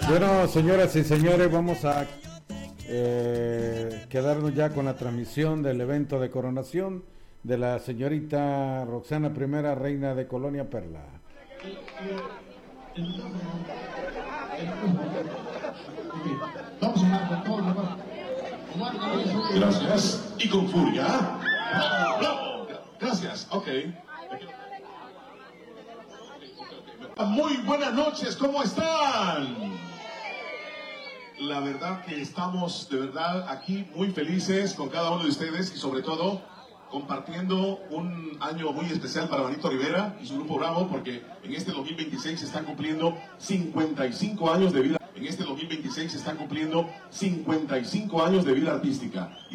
Bueno, señoras y señores, vamos a quedarnos ya con la transmisión del evento de coronación de la señorita Roxana I, reina de Colonia Perla. Gracias. Y con furia. ¡Bravo! Gracias. Ok. Muy buenas noches, ¿cómo están? La verdad que estamos de verdad aquí muy felices con cada uno de ustedes y sobre todo compartiendo un año muy especial para Manito Rivera y su grupo Bravo, porque en este 2026 se están cumpliendo 55 años de vida. En este 2026 se están cumpliendo 55 años de vida artística.